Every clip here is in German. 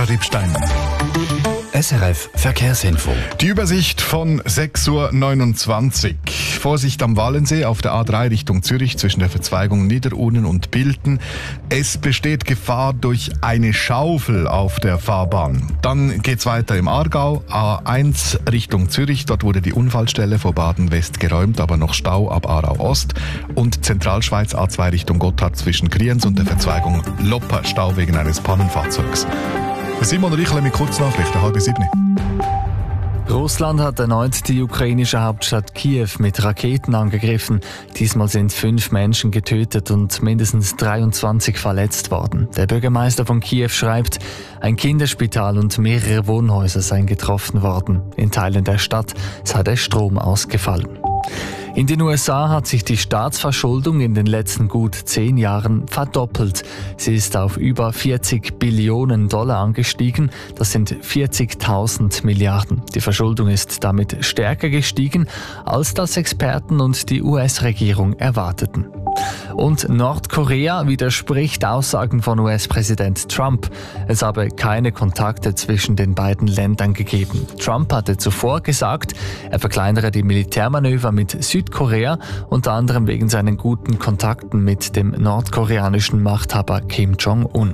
Sarah Riebstein. SRF Verkehrsinfo. Die Übersicht von 6.29 Uhr. Vorsicht am Wallensee auf der A3 Richtung Zürich zwischen der Verzweigung Niederurnen und Bilten. Es besteht Gefahr durch eine Schaufel auf der Fahrbahn. Dann geht's weiter im Aargau. A1 Richtung Zürich. Dort wurde die Unfallstelle vor Baden-West geräumt, aber noch Stau ab Aarau Ost. Und Zentralschweiz A2 Richtung Gotthard zwischen Kriens und der Verzweigung Lopper. Stau wegen eines Pannenfahrzeugs. Simon Riechler mit Kurznachrichten, 6:30. Russland hat erneut die ukrainische Hauptstadt Kiew mit Raketen angegriffen. Diesmal sind 5 Menschen getötet und mindestens 23 verletzt worden. Der Bürgermeister von Kiew schreibt, ein Kinderspital und mehrere Wohnhäuser seien getroffen worden. In Teilen der Stadt sei der Strom ausgefallen. In den USA hat sich die Staatsverschuldung in den letzten gut 10 Jahren verdoppelt. Sie ist auf über 40 Billionen Dollar angestiegen. Das sind 40.000 Milliarden. Die Verschuldung ist damit stärker gestiegen, als das Experten und die US-Regierung erwarteten. Und Nordkorea widerspricht Aussagen von US-Präsident Trump. Es habe keine Kontakte zwischen den beiden Ländern gegeben. Trump hatte zuvor gesagt, er verkleinere die Militärmanöver mit Südkorea, unter anderem wegen seinen guten Kontakten mit dem nordkoreanischen Machthaber Kim Jong-un.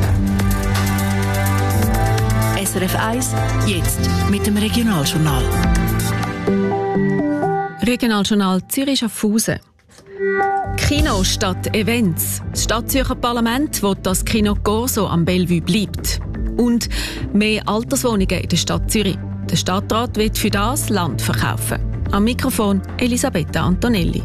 SRF 1, jetzt mit dem Regionaljournal. Regionaljournal Zürich-Schaffhausen. Kino statt Events. Das Stadtzürcher Parlament will, dass Kino Corso am Bellevue bleibt. Und mehr Alterswohnungen in der Stadt Zürich. Der Stadtrat will für das Land verkaufen. Am Mikrofon Elisabetta Antonelli.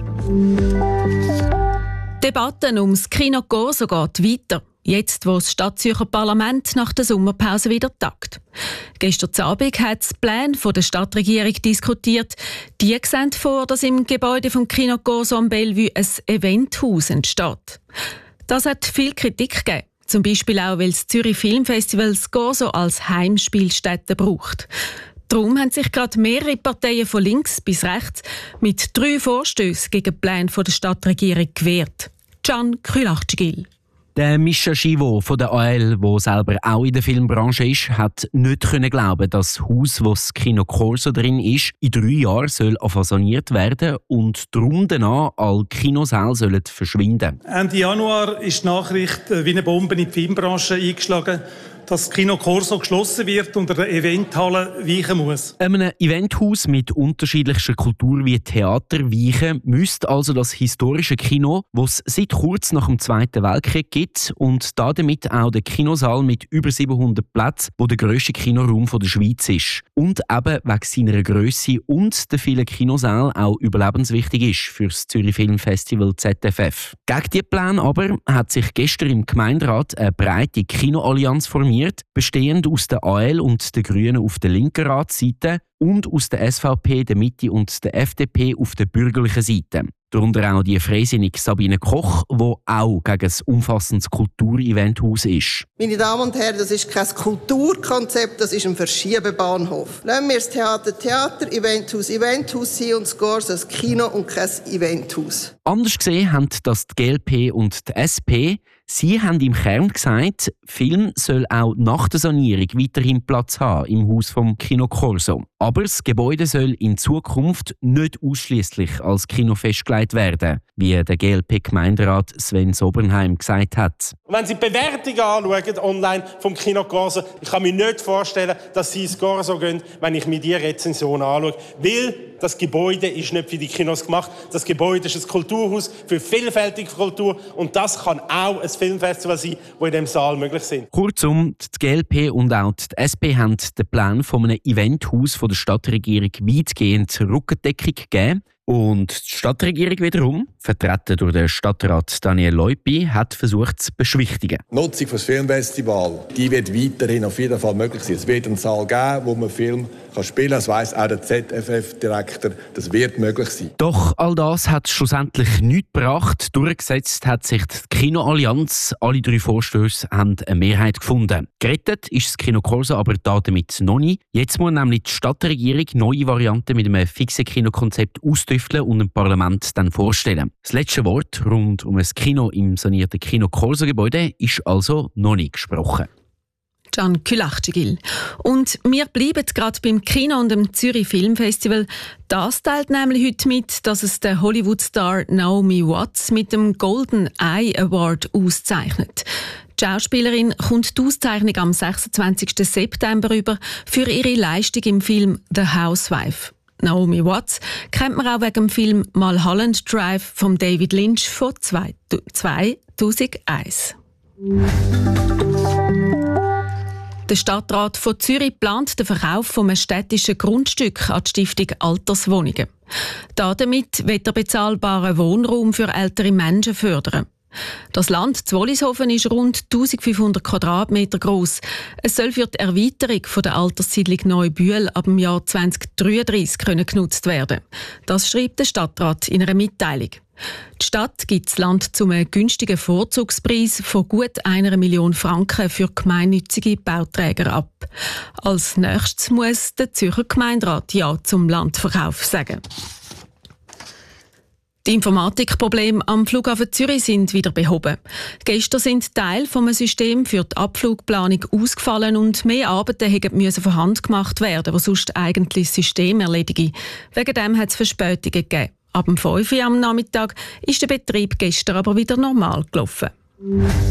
Die Debatte ums Kino Corso geht weiter. Jetzt, wo das Stadtzürcher Parlament nach der Sommerpause wieder tagt. Gestern Abend hat das Plan der Stadtregierung diskutiert. Die sehen vor, dass im Gebäude vom Kino Corso am Bellevue ein Eventhaus entsteht. Das hat viel Kritik gegeben. Zum Beispiel auch, weil das Zürich Filmfestival das Corso als Heimspielstätte braucht. Darum haben sich gerade mehrere Parteien von links bis rechts mit 3 Vorstößen gegen den Plan der Stadtregierung gewehrt. Can Krylachgil. Der Mischa Schivo von der AL, der selber auch in der Filmbranche ist, hat nicht glauben, dass das Haus, wo das Kino Corso drin ist, in 3 Jahren soll saniert werden und darum danach alle Kinosäle sollen verschwinden. Ende Januar ist die Nachricht wie eine Bombe in die Filmbranche eingeschlagen, dass das Kino Corso geschlossen wird und eine Eventhalle weichen muss. Einem Eventhaus mit unterschiedlichster Kultur wie Theater weichen müsste also das historische Kino, das es seit kurz nach dem Zweiten Weltkrieg gibt und damit auch der Kinosaal mit über 700 Plätzen, wo der grösste Kinoraum der Schweiz ist. Und eben wegen seiner Grösse und der vielen Kinosäle auch überlebenswichtig ist für das Zürich Filmfestival ZFF. Gegen diese Pläne aber hat sich gestern im Gemeinderat eine breite Kinoallianz formiert, bestehend aus der AL und den Grünen auf der linken Ratsseite und aus der SVP, der Mitte und der FDP auf der bürgerlichen Seite. Darunter auch die freisinnige Sabine Koch, die auch gegen ein umfassendes Kultureventhaus ist. Meine Damen und Herren, das ist kein Kulturkonzept, das ist ein Verschiebebahnhof. Lassen wir das Theater, Eventhaus sein und das Corso ein Kino und kein Eventhaus. Anders gesehen haben das die GLP und die SP. Sie haben im Kern gesagt, Film soll auch nach der Sanierung weiterhin Platz haben im Haus vom Kino Corso. Aber das Gebäude soll in Zukunft nicht ausschließlich als Kino festgelegt werden, wie der GLP-Gemeinderat Sven Sobernheim gesagt hat. Wenn Sie die Bewertungen anschauen online vom Kino Corso, ich kann mir nicht vorstellen, dass Sie ins Corso gehen, wenn ich mir diese Rezension anschaue. Weil das Gebäude ist nicht für die Kinos gemacht. Das Gebäude ist ein Kulturhaus für vielfältige Kultur und das kann auch ein Filmfestival sein, das in diesem Saal möglich ist. Kurzum, die GLP und auch die SP haben den Plan von einem Eventhaus von der Stadtregierung weitgehend Rückendeckung gegeben. Und die Stadtregierung wiederum, vertreten durch den Stadtrat Daniel Leupi, hat versucht zu beschwichtigen. Die Nutzung des Filmfestivals wird weiterhin auf jeden Fall möglich sein. Es wird einen Saal geben, wo man Film spielen kann. Das weiss auch der ZFF-Direktor. Das wird möglich sein. Doch all das hat schlussendlich nichts gebracht. Durchgesetzt hat sich die Kinoallianz. Alle 3 Vorstöße haben eine Mehrheit gefunden. Gerettet ist das Kino Corso aber damit noch nicht. Jetzt muss nämlich die Stadtregierung neue Varianten mit einem fixen Kinokonzept austüfteln und dem Parlament dann vorstellen. Das letzte Wort rund um ein Kino im sanierten Kino Corso-Gebäude ist also noch nicht gesprochen. Can Külachtigil. Und wir bleiben gerade beim Kino und dem Zürich Filmfestival. Das teilt nämlich heute mit, dass es der Hollywood-Star Naomi Watts mit dem Golden Eye Award auszeichnet. Die Schauspielerin kommt die Auszeichnung am 26. September über für ihre Leistung im Film The Housewife. Naomi Watts kennt man auch wegen dem Film Mulholland Drive von David Lynch von 2001. Der Stadtrat von Zürich plant den Verkauf von einem städtischen Grundstück an die Stiftung Alterswohnungen. Damit will er bezahlbaren Wohnraum für ältere Menschen fördern. Das Land Zwollishofen ist rund 1500 Quadratmeter groß. Es soll für die Erweiterung der Alterssiedlung Neubühl ab dem Jahr 2033 genutzt werden. Das schreibt der Stadtrat in einer Mitteilung. Die Stadt gibt das Land zu einem günstigen Vorzugspreis von gut 1 Million Franken für gemeinnützige Bauträger ab. Als nächstes muss der Zürcher Gemeinderat Ja zum Landverkauf sagen. Die Informatikprobleme am Flughafen Zürich sind wieder behoben. Gestern sind Teile vom System für die Abflugplanung ausgefallen und mehr Arbeiten mussten von Hand gemacht werden, die sonst eigentlich das System erledigen. Wegen dem hat es Verspätungen gegeben. Ab dem 5 Uhr am Nachmittag ist der Betrieb gestern aber wieder normal gelaufen.